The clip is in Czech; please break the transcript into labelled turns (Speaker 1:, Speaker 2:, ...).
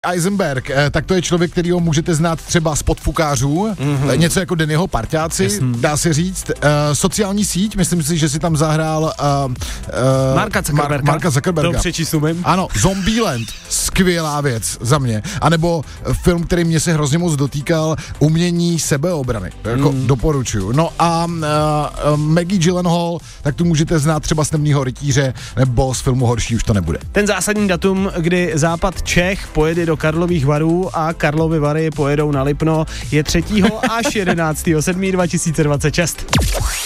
Speaker 1: Eisenberg, tak to je člověk, kterýho můžete znát třeba z Podfukářů, něco jako Dannyho parťáci, dá se říct. Sociální síť, myslím si, že si tam zahrál Marka Zuckerberga.
Speaker 2: To přečíst umím.
Speaker 1: Ano, Zombieland, skvělá věc za mě. A nebo film, který mě se hrozně moc dotýkal, Umění sebeobrany. Jako doporučuju. No a Maggie Gyllenhaal, tak tu můžete znát třeba z Temného rytíře, nebo z filmu Horší už to nebude.
Speaker 2: Ten zásadní datum, kdy západ Čech pojede do Karlových Varů a Karlovy Vary pojedou na Lipno, je 3. až 11. 7. 2026.